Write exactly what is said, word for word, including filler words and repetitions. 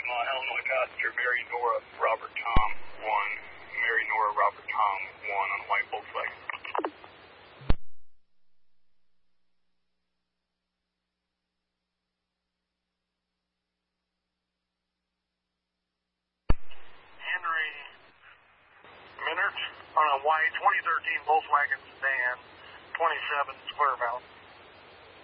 Panama, Illinois passenger, Mary Nora Robert Tom, one. Mary Nora Robert Tom, one on white Volkswagen. Henry Minert on a white twenty thirteen Volkswagen sedan, twenty-seven Square Mount.